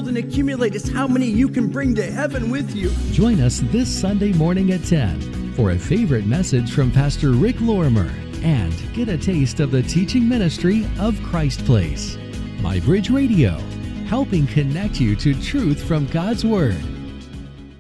build and accumulate is how many you can bring to heaven with you. Join us this Sunday morning at 10 for a favorite message from Pastor Rick Lorimer and get a taste of the teaching ministry of Christ Place. My Bridge Radio, helping connect you to truth from God's Word.